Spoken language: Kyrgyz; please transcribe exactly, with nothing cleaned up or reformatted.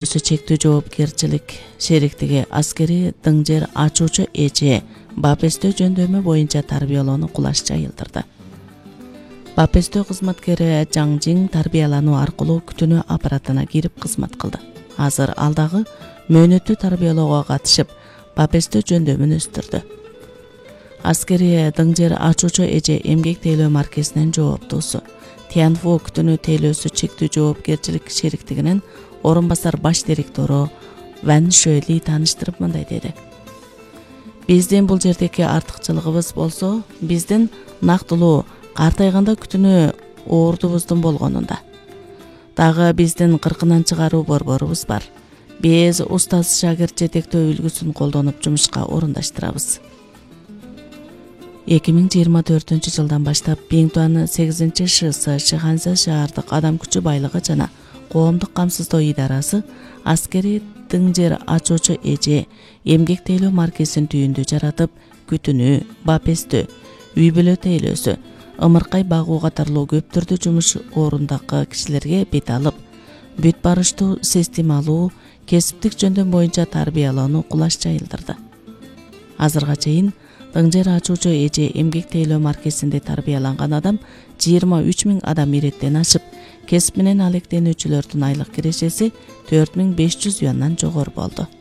тейлөөсү чектүү жоопкерчилик шериктиги аскери дыңжер ачуучу эже Бапестөө жөндөмү боюнча тарбиялоону кулаш жайылдырды. Бапестөө кызматкери Жаңжин тарбиялануу аркылуу күтүнүү аппаратына кирип кызмат кылды. Азыр алдагы мөөнөттүү тарбиялоого катышып, Бапестөө жөндөмүн өстүрдү. Аскери дыңжер ачуучу эже эмгек тейлөө маркесинин жооптуусу. Тянфу күтүнүү тейлөөсү чектүү жоопкерчилик шериктигинин орун басар баш директору Ван Шөли тааныштырып мындай деди. Биздин бул жердеги артыкчылыгыбыз болсо, биздин нактылуу картайганда күтүнүү оордубуздун болгонунда. Дагы биздин кыркынан чыгаруу борборубуз бар. Биз устаз шагирт жетектөө үлгүсүн колдонуп жумушка орундаштырабыз. эки миң жыйырма төртүнчү жылдан баштап Биңтуан сегизинчи ШС Шыханза шаардык адам күчү байлыгы жана коомдук камсыздоо идарасы аскери дыңжер ачуучу эже эмгек тейлөө маркесин түйүндү жаратып, күтүнүү, Бапестөө, үй бүлө тейлөөсү, ымыркай багуу катарлуу көп түрдүү жумуш орундагы кишилерге бет алып, бүт барыштуу систем алуу, кесиптик жөндөм боюнча тарбиялоону кулаш жайылдырды. Азырга чейин дыңжер ачуучу эже эмгек тейлөө маркесинде тарбияланган адам жыйырма үч миң адам иреттен ашып, кесип менен алектенүүчүлөрдүн айлык кирешеси төрт миң беш жүз юандан жогору болду.